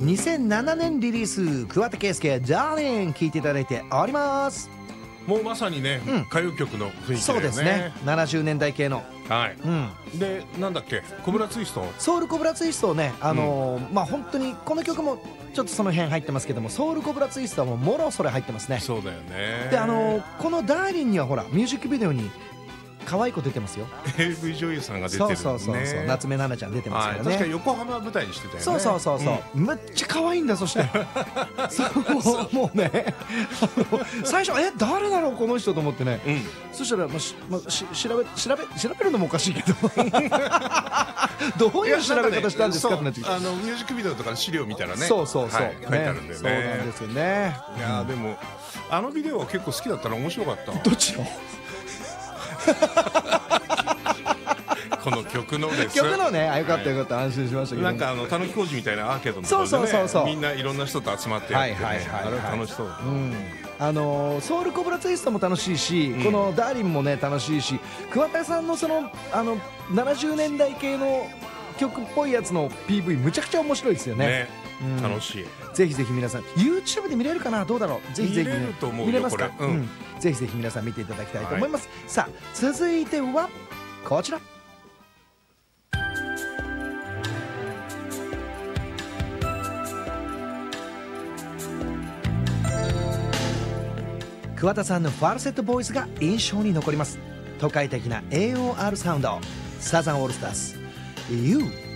2007年リリース、桑田佳祐ダーリン聴いていただいております。 もうまさにね、歌謡曲の雰囲気だよね。 そうですね、70年代系の。 はい、でなんだっけ、コブラツイスト、 ソウルコブラツイストをね、まあ本当にこの曲もちょっとその辺入ってますけども、ソウルコブラツイストはもろそれ入ってますね。 そうだよね。 でこのダーリンにはほらミュージックビデオに可愛い子出てますよ。 AV 女優さんが出てるんですね。 そう夏目奈々ちゃん出てますからね。 確かに横浜舞台にしてたよね。 そう、むっちゃ可愛いんだ。そしてそうもうね最初誰だろうこの人と思ってね、そしたら調べるのもおかしいけどどういう調べ方したんですかってなってきて、 ミュージックビデオとかの資料見たらね、 そう書いてあるんだよね。 そうなんですよね。 いやでもあのビデオは結構好きだったら面白かった。 どっちのこの曲のです。 曲のね、よかったよかった、安心しましたけど、 なんかたぬき工事みたいなアーケードのところでね、みんないろんな人と集まってやってね、あれ楽しそうだ。 ソウルコブラツイストも楽しいし、このダーリンもね楽しいし、桑田さんのその70年代系の曲っぽいやつの PV むちゃくちゃ面白いですよね。 楽しい。 ぜひぜひ皆さん YouTube で見れるかな、どうだろう。ぜひぜひ見れると思うよ、 見れますか。ぜひぜひ皆さん見ていただきたいと思います。さあ続いてはこちら、桑田さんのファルセットボイスが印象に残ります。都会的な AOR サウンド、サザンオールスターズ You